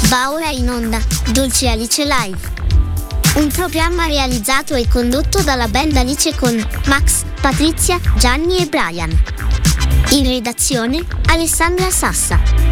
Va ora in onda Dolce Alice Live, un programma realizzato e condotto dalla band Alice con Max, Patrizia, Gianni e Brian. In redazione Alessandra Sassa.